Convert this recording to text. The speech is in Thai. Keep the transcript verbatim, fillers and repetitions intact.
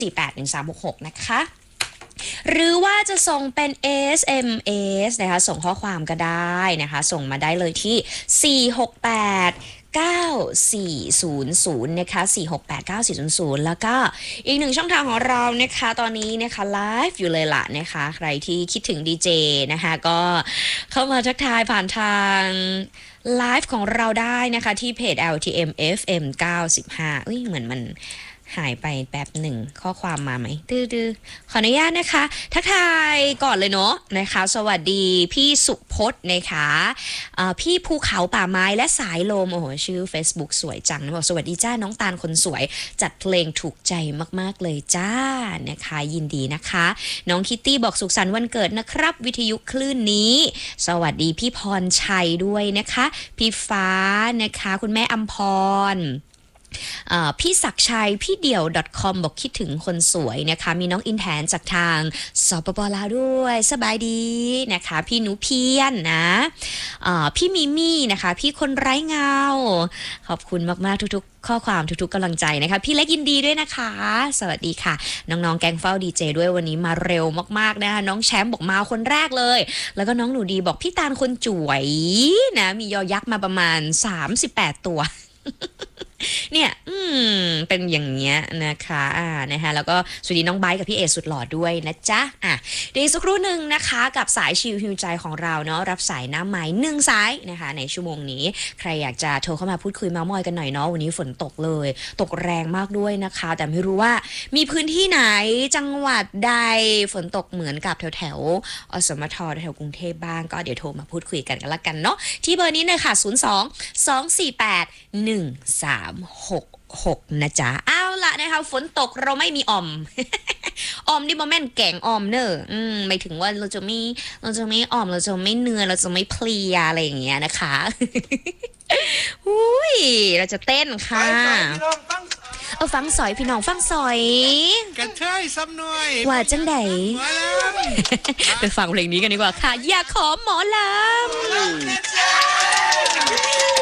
สี่ แปด หนึ่ง สาม หก หกนะคะหรือว่าจะส่งเป็น เอส เอ็ม เอส นะคะส่งข้อความก็ได้นะคะส่งมาได้เลยที่สี่ หก แปด เก้า สี่ ศูนย์ ศูนย์นะคะสี่ หก แปด เก้า สี่ ศูนย์ ศูนย์แล้วก็อีกหนึ่งช่องทางของเรานะคะตอนนี้นะคะไลฟ์อยู่เลยล่ะนะคะใครที่คิดถึงดีเจนะคะก็เข้ามาทักทายผ่านทางไลฟ์ของเราได้นะคะที่เพจ แอล ที เอ็ม เอฟ เอ็ม เก้าสิบห้าอุ้ยเหมือนมันหายไปแป๊บหนึ่งข้อความมาไหมดื้อๆขออนุญาตนะคะทักทายก่อนเลยเนาะนะคะสวัสดีพี่สุพจน์นะคะพี่ภูเขาป่าไม้และสายลมโอ้โหชื่อ Facebook สวยจังนะบอกสวัสดีจ้าน้องตาลคนสวยจัดเพลงถูกใจมากๆเลยจ้านะคะยินดีนะคะน้องคิตตี้บอกสุขสันต์วันเกิดนะครับวิทยุคลื่นนี้สวัสดีพี่พรชัยด้วยนะคะพี่ฟ้านะคะคุณแม่อัมพรพี่ศักชัยพี่เดี่ยว .com บอกคิดถึงคนสวยนะคะมีน้องอินแทนจากทางสปป.ลาวด้วยสบายดีนะคะพี่หนูเพียนนะพี่มิมี่นะคะพี่คนไร้เงาขอบคุณมากๆทุกๆข้อความทุกๆกำลังใจนะคะพี่เล็กยินดีด้วยนะคะสวัสดีค่ะน้องๆแกงเฝ้าดีเจด้วยวันนี้มาเร็วมากๆนะคะน้องแชมป์บอกมาคนแรกเลยแล้วก็น้องหนูดีบอกพี่ตาลคนจ๋วยนะมียอยักษ์มาประมาณสามสิบแปดตัวเนี่ยอืมเป็นอย่างเงี้ยนะคะอ่านะคะแล้วก็สวัสดีน้องไบค์กับพี่เอสุดหล่อด้วยนะจ๊ะอ่ะเดี๋ยวสักครู่หนึ่งนะคะกับสายชิลฮิวใจของเราเนาะรับสายน้ำใหม่หนึ่งสายนะคะในชั่วโมงนี้ใครอยากจะโทรเข้ามาพูดคุยเม้ามอยกันหน่อยเนาะวันนี้ฝนตกเลยตกแรงมากด้วยนะคะแต่ไม่รู้ว่ามีพื้นที่ไหนจังหวัดใดฝนตกเหมือนกับแถวแถวอสมทแถวกรุงเทพบ้างก็เดี๋ยวโทรมาพูดคุยกันกันละกันเนาะที่เบอร์นี้เลยค่ะศูนย์ สอง สอง สี่ แปด หนึ่ง สาม หก หกนะจ๊ะเอาละนะคะฝนตกเราไม่มีออม ออมนี่บอแม่นแกงออมเนอะอืมไม่ถึงว่าเราจะไม่เราจะไม่ออมเราจะไม่เหนื่อยเราจะไม่เพลียอะไรอย่างเงี้ยนะคะหุ้ยเราจะเต้นค่ะเออฟังสอยพี่น้องฟังสอยกระเทยซ้ำหน่อยว่าจังไดไปฟังเพลงนี้กันดีกว่าค่ะอยากขอหมอลำ